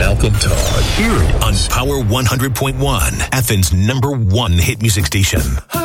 Malcolm Todd. Hear it on Power 100.1, Athens' #1 hit music station.